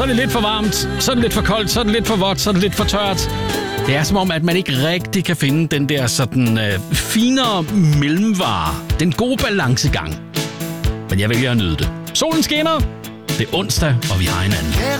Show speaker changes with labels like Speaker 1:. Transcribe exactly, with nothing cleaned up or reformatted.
Speaker 1: Så er det lidt for varmt, så er det lidt for koldt, så er det lidt for vådt, så er det lidt for tørt. Det er som om, at man ikke rigtig kan finde den der sådan øh, finere mellemvare. Den gode balancegang. Men jeg vælger at nyde det. Solen skinner. Det er onsdag, og vi har hinanden.